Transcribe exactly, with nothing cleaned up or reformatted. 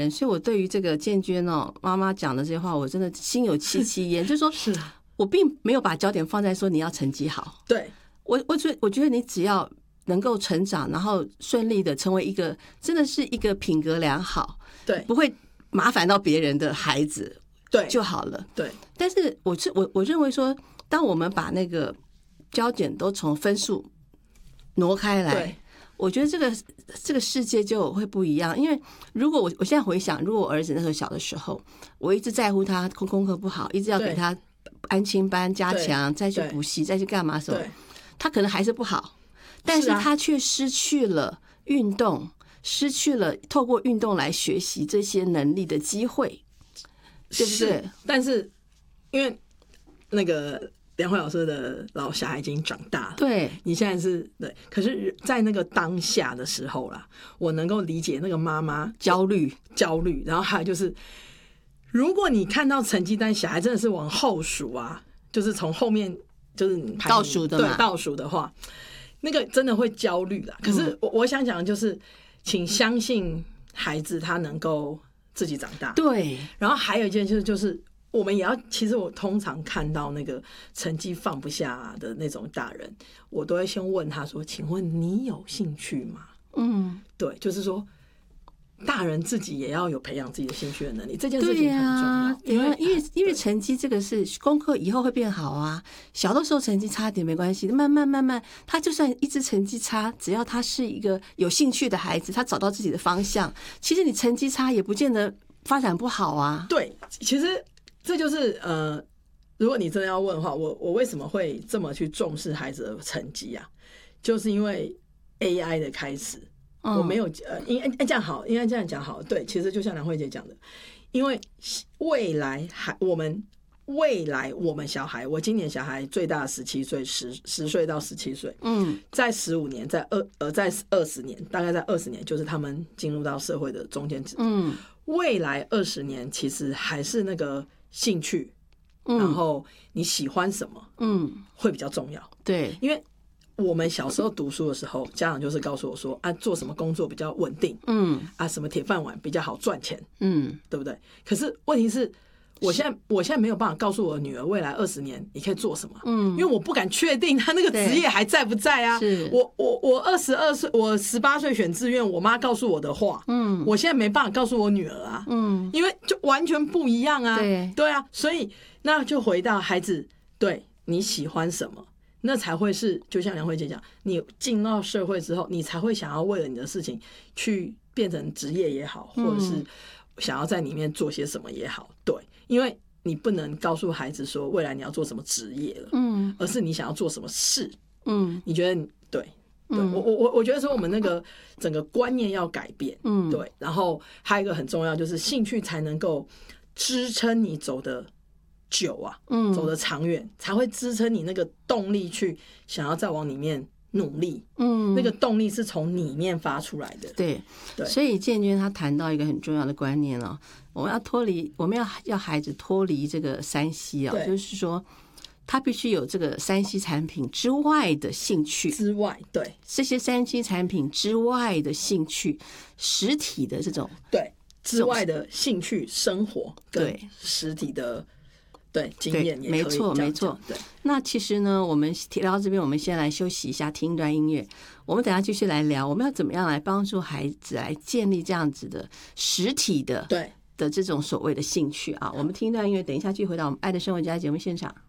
然，所以我对于这个建娟哦妈妈讲的这些话，我真的心有戚戚焉。就是说， 是我并没有把焦点放在说你要成绩好， 对我我觉我觉得你只要能够成长，然后顺利的成为一个真的是一个品格良好， 对， 不会麻烦到别人的孩子， 对就好了。 对， 但是我是我我认为说，当我们把那个焦点都从分数挪开来，我觉得这个这个世界就会不一样。因为如果我我现在回想，如果我儿子那时候小的时候，我一直在乎他功功课不好，一直要给他安亲班加强，再去补习，再去干嘛什么，他可能还是不好，但是他却失去了运动，失去了透过运动来学习这些能力的机会，对不对？ 但是因为那个梁慧老师的老小孩已经长大了， 对， 你现在是对，可是在那个当下的时候啦，我能够理解那个妈妈焦虑焦虑，然后还有就是，如果你看到成绩单，小孩真的是往后数啊，就是从后面就是倒数的嘛， 对，倒数的话，那个真的会焦虑啦。可是我我想讲的就是，请相信孩子他能够自己长大。 对， 然后还有一件事就是。我们也要，其实我通常看到那个成绩放不下的那种大人，我都会先问他说：“请问你有兴趣吗？”嗯，对，就是说，大人自己也要有培养自己的兴趣的能力，这件事情很重要。 对啊，因为因为因为成绩这个是功课以后会变好啊，小的时候成绩差点没关系，慢慢慢慢，他就算一直成绩差，只要他是一个有兴趣的孩子，他找到自己的方向，其实你成绩差也不见得发展不好啊。 对，其实。这就是呃，如果你真的要问的话，我我为什么会这么去重视孩子的成绩啊？就是因为 A I 的开始，嗯、我没有呃，应该这样好，应该这样讲好。对，其实就像梁慧姐讲的，因为未来还我们未来我们小孩，我今年小孩最大十七岁，十十岁到十七岁，嗯，在十五年，在二呃在二十年，大概在二十年，就是他们进入到社会的中间值，嗯，未来二十年其实还是那个。兴趣，然后你喜欢什么，嗯，会比较重要。对，因为我们小时候读书的时候，家长就是告诉我说啊，做什么工作比较稳定，嗯，啊，什么铁饭碗比较好赚钱，嗯，对不对？可是问题是，我现在我现在没有办法告诉我的女儿未来二十年你可以做什么，嗯，因为我不敢确定她那个职业还在不在啊。是，我我我二十二岁，我十八岁选志愿，我妈告诉我的话，嗯，我现在没办法告诉我女儿啊，嗯，因为就完全不一样啊。对对啊，所以那就回到孩子，对你喜欢什么，那才会是就像梁慧姐讲，你进到社会之后，你才会想要为了你的事情去变成职业也好，或者是想要在里面做些什么也好，对。因为你不能告诉孩子说未来你要做什么职业了，嗯，而是你想要做什么事，嗯，你觉得对，对、嗯、我我我觉得说我们那个整个观念要改变，嗯，对，然后还有一个很重要就是兴趣才能够支撑你走的久啊，嗯，走的长远，才会支撑你那个动力去想要再往里面努力，嗯，那个动力是从里面发出来的。对，对， 所以建娟她谈到一个很重要的观念哦，我们要脱离，我们要要孩子脱离这个三 C 啊，就是说他必须有这个三 C 产品之外的兴趣之外，对， 这些三 C 产品之外的兴趣，实体的这种对之外的兴趣生活，对实体的。对，经验也可以，没错，没错。对， 那其实呢，我们聊到这边，我们先来休息一下，听一段音乐。我们等一下继续来聊，我们要怎么样来帮助孩子来建立这样子的实体的对的这种所谓的兴趣啊？我们听一段音乐，等一下继续回到我们爱的生活家节目现场。